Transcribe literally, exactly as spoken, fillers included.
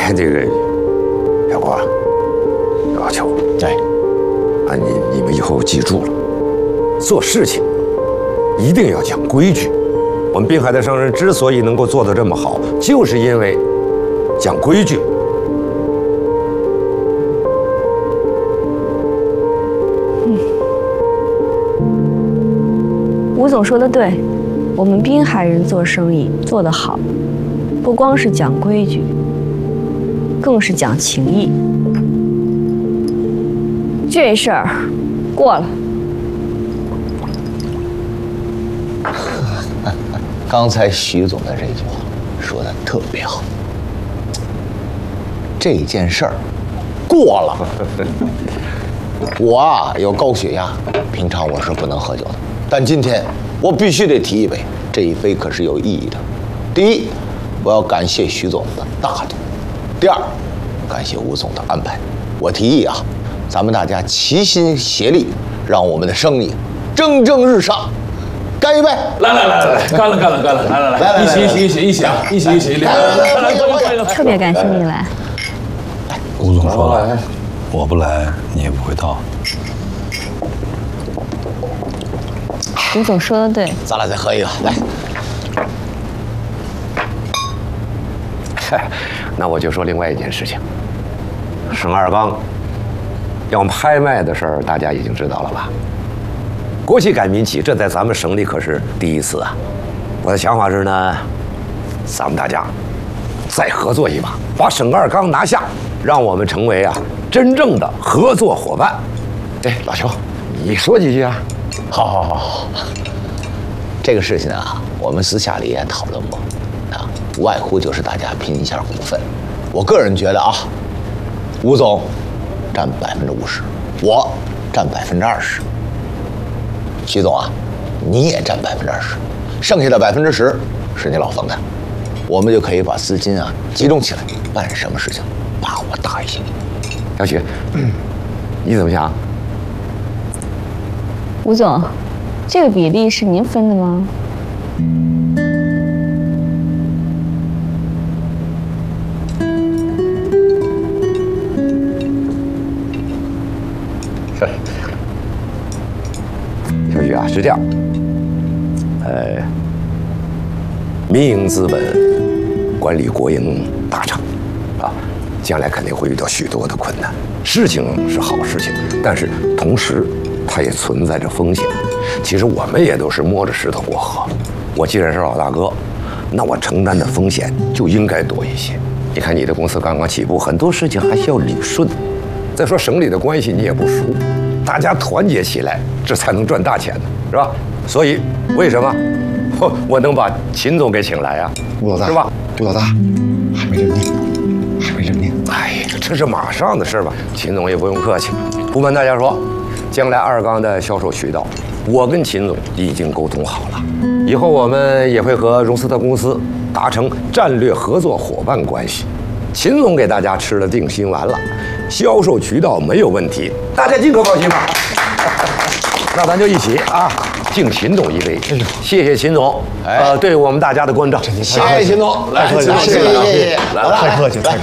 哎，这个小郭、老邱， 哎， 啊，你你们以后记住了，做事情一定要讲规矩。我们滨海的商人之所以能够做得这么好，就是因为讲规矩。 嗯，吴总说的对，我们滨海人做生意做得好，不光是讲规矩，更是讲情义。这事儿过了。 刚才徐总的这句话说的特别好，这件事儿过了。我啊有高血压，平常我是不能喝酒的，但今天我必须得提一杯，这一杯可是有意义的。第一，我要感谢徐总的大度；第二，感谢吴总的安排。我提议啊，咱们大家齐心协力，让我们的生意蒸蒸日上。干一杯！ 来来来来，干了干了干了！来来来，一起一起一起一起啊，一起一起！来来来来来， 特别感谢你来。 吴总说了，我不来你也不会到。 吴总说的对， 咱俩再喝一个，来。 那我就说另外一件事情，省二钢要拍卖的事儿，大家已经知道了吧？国企改民企，这在咱们省里可是第一次啊！我的想法是呢，咱们大家再合作一把，把省二钢拿下，让我们成为啊真正的合作伙伴。哎，老邱，你说几句啊？ 好，好，好，好。这个事情啊，我们私下里也讨论过，啊，无外乎就是大家拼一下股份。我个人觉得啊，吴总占百分之五十，我占百分之二十。徐总啊，你也占百分之二十，剩下的百分之十是你老冯的，我们就可以把资金啊集中起来，办什么事情把握大一些。 小许，嗯，你怎么想？ 吴总，这个比例是您分的吗？ 小许啊，是这样，呃，民营资本管理国营大厂，啊，将来肯定会遇到许多的困难。事情是好事情，但是同时它也存在着风险。其实我们也都是摸着石头过河。我既然是老大哥，那我承担的风险就应该多一些。你看你的公司刚刚起步，很多事情还需要理顺。再说省里的关系你也不熟，大家团结起来，这才能赚大钱呢，是吧？所以为什么我能把秦总给请来啊？ 吴老大， 是吧？ 吴老大，还没认命，还没认命。 哎呀，这是马上的事吧？秦总也不用客气。不瞒大家说，将来二钢的销售渠道，我跟秦总已经沟通好了，以后我们也会和荣斯特公司达成战略合作伙伴关系。秦总给大家吃了定心丸了，销售渠道没有问题，大家尽可放心吧。那咱就一起啊，敬秦总一杯。谢谢秦总，呃，对我们大家的关照。 谢谢秦总，来， 谢谢谢谢， 来， 太客气了。